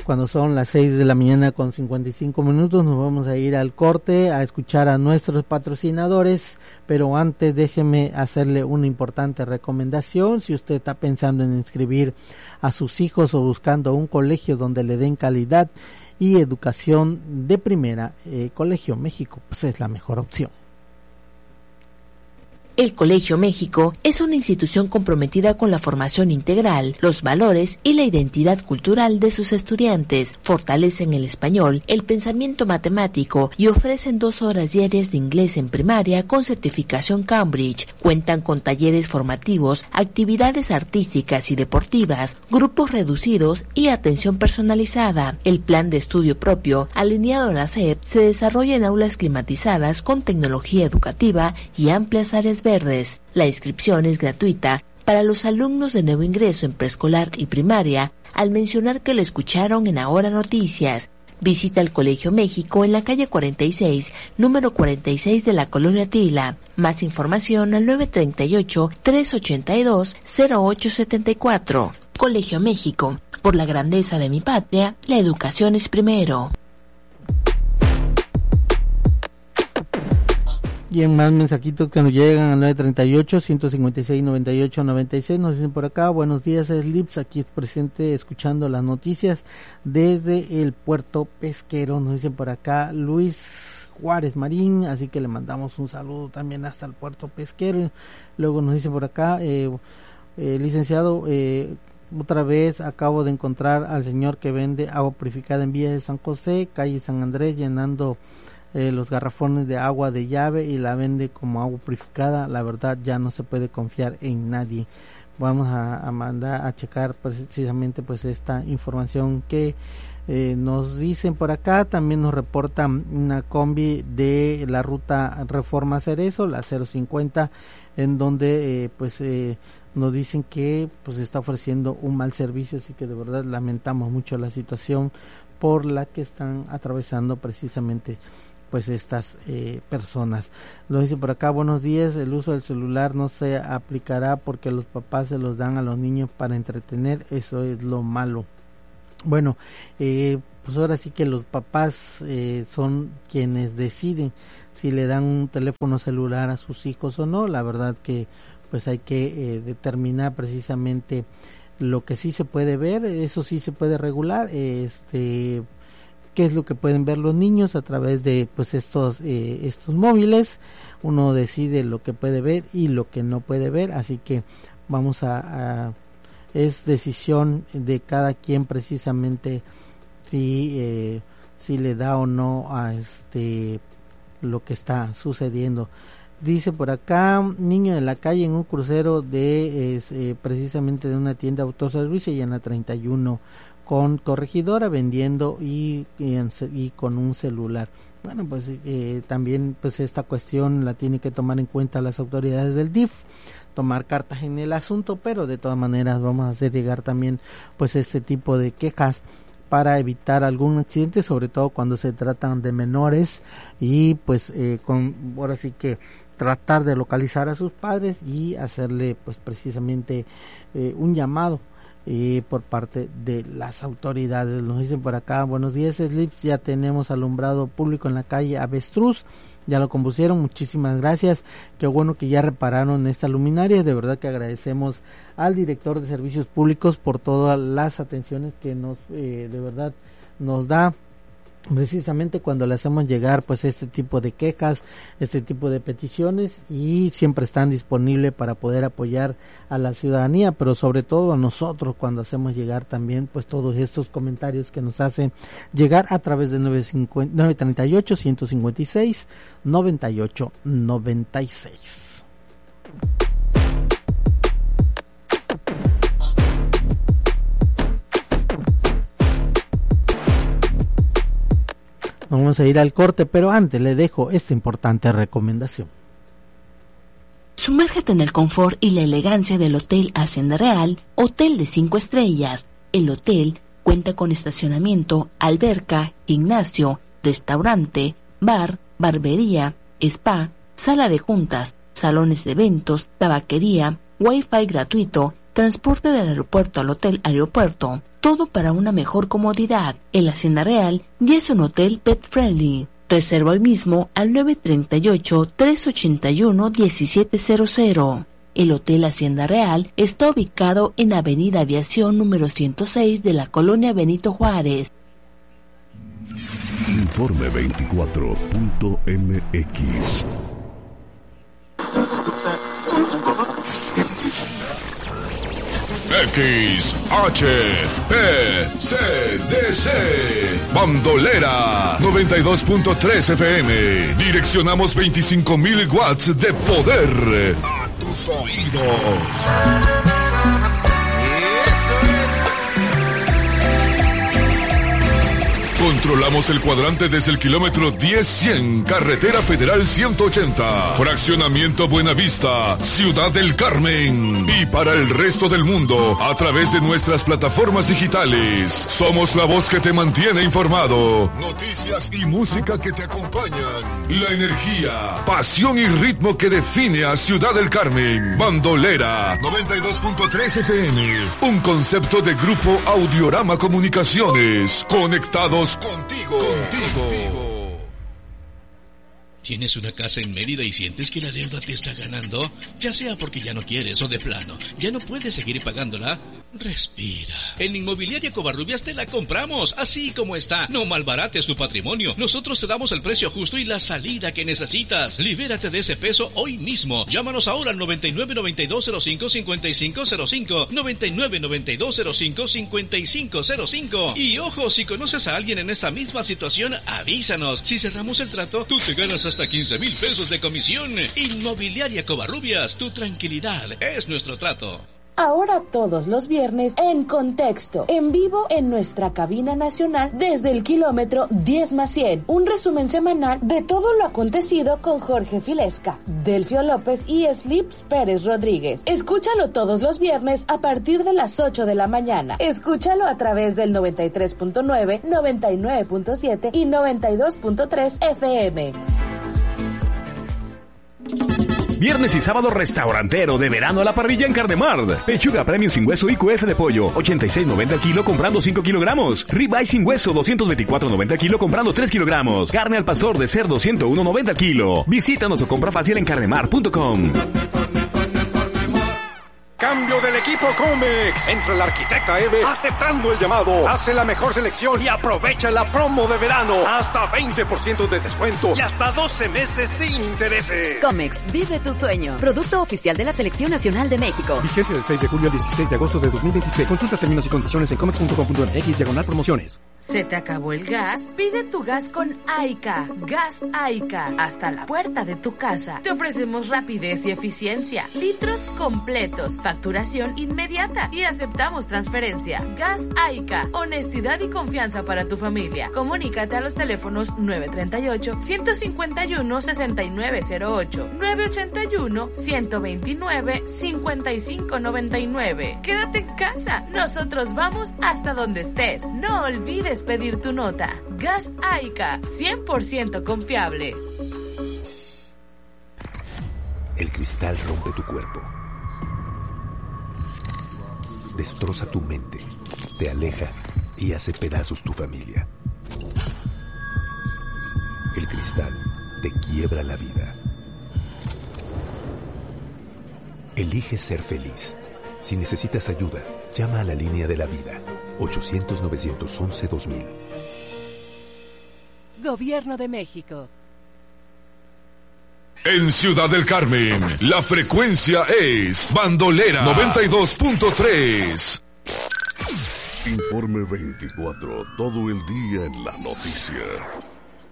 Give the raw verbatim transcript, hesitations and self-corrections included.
Cuando son las seis de la mañana con cincuenta y cinco minutos, nos vamos a ir al corte a escuchar a nuestros patrocinadores, pero antes déjeme hacerle una importante recomendación. Si usted está pensando en inscribir a sus hijos o buscando un colegio donde le den calidad y educación de primera, eh, Colegio México pues es la mejor opción. El Colegio México es una institución comprometida con la formación integral, los valores y la identidad cultural de sus estudiantes. Fortalecen el español, el pensamiento matemático y ofrecen dos horas diarias de inglés en primaria con certificación Cambridge. Cuentan con talleres formativos, actividades artísticas y deportivas, grupos reducidos y atención personalizada. El plan de estudio propio, alineado a la S E P, se desarrolla en aulas climatizadas con tecnología educativa y amplias áreas verdes. La inscripción es gratuita para los alumnos de nuevo ingreso en preescolar y primaria, al mencionar que lo escucharon en Ahora Noticias. Visita el Colegio México en la calle cuarenta y seis, número cuarenta y seis de la Colonia Tila. Más información al nueve tres ocho, tres ocho dos, cero ocho siete cuatro. Colegio México, por la grandeza de mi patria, la educación es primero. Y en más mensajitos que nos llegan al nueve tres ocho, ciento cincuenta y seis, noventa y ocho, noventa y seis, nos dicen por acá: buenos días, Slips, aquí es presente escuchando las noticias desde el puerto pesquero. Nos dicen por acá Luis Juárez Marín, así que le mandamos un saludo también hasta el puerto pesquero. Luego nos dice por acá, eh, eh, licenciado, eh, otra vez acabo de encontrar al señor que vende agua purificada en Villa de San José, calle San Andrés, llenando Eh, los garrafones de agua de llave y la vende como agua purificada. La verdad ya no se puede confiar en nadie. Vamos a, a mandar a checar precisamente pues esta información que eh, nos dicen por acá. También nos reportan una combi de la ruta Reforma Cerezo, la cero cincuenta, en donde eh, pues eh, nos dicen que pues está ofreciendo un mal servicio, así que de verdad lamentamos mucho la situación por la que están atravesando precisamente pues estas eh, personas. Lo dice por acá: buenos días, el uso del celular no se aplicará porque los papás se los dan a los niños para entretener, eso es lo malo. Bueno, eh, pues ahora sí que los papás eh, son quienes deciden si le dan un teléfono celular a sus hijos o no. La verdad que pues hay que eh, determinar precisamente lo que sí se puede ver, eso sí se puede regular, este qué es lo que pueden ver los niños a través de pues estos eh, estos móviles. Uno decide lo que puede ver y lo que no puede ver, así que vamos a, a es decisión de cada quien precisamente si eh, si le da o no a este lo que está sucediendo. Dice por acá: niño de la calle en un crucero de es, eh, precisamente de una tienda autoservicio y en la treinta y uno con corregidora vendiendo y, y, y con un celular. Bueno, pues eh, también pues esta cuestión la tiene que tomar en cuenta las autoridades del D I F, tomar cartas en el asunto, pero de todas maneras vamos a hacer llegar también pues este tipo de quejas para evitar algún accidente, sobre todo cuando se tratan de menores, y pues eh, con ahora sí que tratar de localizar a sus padres y hacerle pues precisamente eh, un llamado Eh, por parte de las autoridades. Nos dicen por acá: buenos días, Slips, ya tenemos alumbrado público en la calle Avestruz, ya lo compusieron, muchísimas gracias, qué bueno que ya repararon esta luminaria. De verdad que agradecemos al director de servicios públicos por todas las atenciones que nos eh, de verdad nos da precisamente cuando le hacemos llegar pues este tipo de quejas, este tipo de peticiones, y siempre están disponibles para poder apoyar a la ciudadanía, pero sobre todo a nosotros cuando hacemos llegar también pues todos estos comentarios que nos hacen llegar a través de nueve tres ocho, ciento cincuenta y seis, noventa y ocho noventa y seis. Vamos a ir al corte, pero antes le dejo esta importante recomendación. Sumérgete en el confort y la elegancia del Hotel Hacienda Real, hotel de cinco estrellas. El hotel cuenta con estacionamiento, alberca, gimnasio, restaurante, bar, barbería, spa, sala de juntas, salones de eventos, tabaquería, wifi gratuito transporte del aeropuerto al hotel aeropuerto, todo para una mejor comodidad. El Hacienda Real ya es un hotel pet friendly. Reserva el mismo al nueve tres ocho, tres ocho uno, uno siete cero cero. El Hotel Hacienda Real está ubicado en Avenida Aviación número ciento seis de la colonia Benito Juárez. Informe veinticuatro punto m x. X H P C D C Bandolera noventa y dos punto tres F M. Direccionamos veinticinco mil watts de poder a tus oídos. Controlamos el cuadrante desde el kilómetro diez cien, Carretera Federal ciento ochenta, Fraccionamiento Buenavista, Ciudad del Carmen. Y para el resto del mundo, a través de nuestras plataformas digitales. Somos la voz que te mantiene informado. Noticias y música que te acompañan. La energía, pasión y ritmo que define a Ciudad del Carmen. Bandolera noventa y dos punto tres F M. Un concepto de Grupo Audiorama Comunicaciones. Conectados contigo, contigo. ¿Tienes una casa en Mérida y sientes que la deuda te está ganando? Ya sea porque ya no quieres o de plano, ya no puedes seguir pagándola. Respira. En Inmobiliaria Covarrubias te la compramos, así como está. No malbarates tu patrimonio. Nosotros te damos el precio justo y la salida que necesitas. Libérate de ese peso hoy mismo. Llámanos ahora al noventa y nueve, noventa y dos cero cinco, cincuenta y cinco cero cinco, noventa y nueve, noventa y dos cero cinco, cincuenta y cinco cero cinco. Y ojo, si conoces a alguien en esta misma situación, avísanos. Si cerramos el trato, tú te ganas hasta quince mil pesos de comisión. Inmobiliaria Covarrubias, tu tranquilidad es nuestro trato. Ahora todos los viernes en Contexto, en vivo en nuestra cabina nacional desde el kilómetro diez más cien. Un resumen semanal de todo lo acontecido con Jorge Filesca, Delfio López y Slips Pérez Rodríguez. Escúchalo todos los viernes a partir de las ocho de la mañana. Escúchalo a través del noventa y tres punto nueve, noventa y nueve punto siete y noventa y dos punto tres F M. Viernes y sábado restaurantero de verano a la parrilla en Carnemart. Pechuga premium sin hueso y Q F de pollo, ochenta y seis noventa al kilo comprando cinco kilogramos. Ribeye sin hueso, doscientos veinticuatro noventa al kilo comprando tres kilogramos. Carne al pastor de cerdo, ciento uno noventa al kilo. Visítanos o compra fácil en carnemart punto com. Cambio del equipo Comex. Entra el arquitecta Eve aceptando el llamado. Hace la mejor selección y aprovecha la promo de verano. Hasta veinte por ciento de descuento y hasta doce meses sin intereses. Comex, vive tu sueño. Producto oficial de la Selección Nacional de México. Vigencia del seis de julio al dieciséis de agosto de dos mil veintiséis. Consulta términos y condiciones en comex punto com punto m x diagonal promociones. ¿Se te acabó el gas? Pide tu gas con Aica. Gas Aica. Hasta la puerta de tu casa. Te ofrecemos rapidez y eficiencia. Litros completos. Facturación inmediata. Y aceptamos transferencia. Gas Aica. Honestidad y confianza para tu familia. Comunícate a los teléfonos nueve tres ocho, uno cinco uno, seis nueve cero ocho, nueve ocho uno, uno dos nueve, cinco cinco nueve nueve. Quédate en casa. Nosotros vamos hasta donde estés. No olvides pedir tu nota. Gas Aica, cien por ciento confiable. El cristal rompe tu cuerpo, destroza tu mente, te aleja y hace pedazos tu familia. El cristal te quiebra la vida. Elige ser feliz. Si necesitas ayuda, llama a la línea de la vida. ochocientos, novecientos once, dos mil. Gobierno de México. En Ciudad del Carmen, la frecuencia es Bandolera noventa y dos punto tres. Informe veinticuatro, todo el día en la noticia.